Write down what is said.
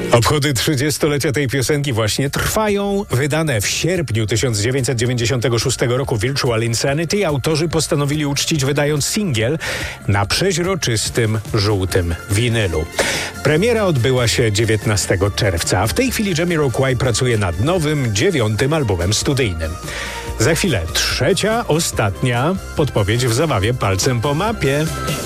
Obchody 30-lecia tej piosenki właśnie trwają. Wydane w sierpniu 1996 roku Virtual Insanity autorzy postanowili uczcić, wydając singiel na przeźroczystym, żółtym winylu. Premiera odbyła się 19 czerwca, a w tej chwili Jamiroquai pracuje nad nowym, 9. albumem studyjnym. Za chwilę trzecia, ostatnia podpowiedź w zabawie palcem po mapie.